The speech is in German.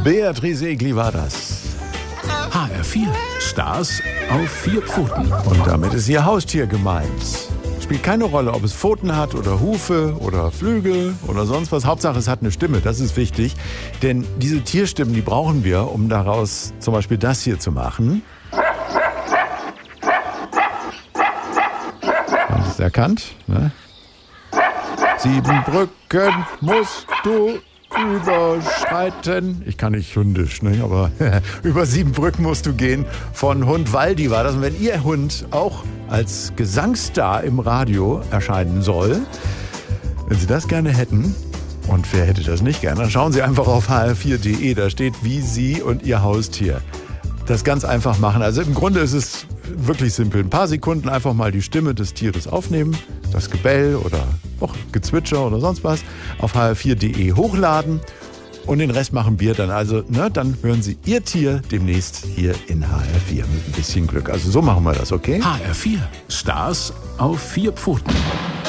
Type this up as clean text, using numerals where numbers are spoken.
Beatrice Egli war das. HR4, Stars auf 4 Pfoten. Und damit ist ihr Haustier gemeint. Spielt keine Rolle, ob es Pfoten hat oder Hufe oder Flügel oder sonst was. Hauptsache, es hat eine Stimme, das ist wichtig. Denn diese Tierstimmen, die brauchen wir, um daraus zum Beispiel das hier zu machen. Haben Sie es erkannt? Ne? 7 Brücken musst du überschreiten. Ich kann nicht hundisch, ne? Aber über 7 Brücken musst du gehen. Von Hund Waldi war das. Und wenn Ihr Hund auch als Gesangsstar im Radio erscheinen soll, wenn Sie das gerne hätten, und wer hätte das nicht gerne, dann schauen Sie einfach auf hr4.de. Da steht, wie Sie und Ihr Haustier das ganz einfach machen. Also im Grunde ist es wirklich simpel. Ein paar Sekunden einfach mal die Stimme des Tieres aufnehmen, das Gebell oder auch Gezwitscher oder sonst was auf hr4.de hochladen und den Rest machen wir dann. Also dann hören Sie Ihr Tier demnächst hier in HR4 mit ein bisschen Glück. Also so machen wir das, okay? HR4, Stars auf 4 Pfoten.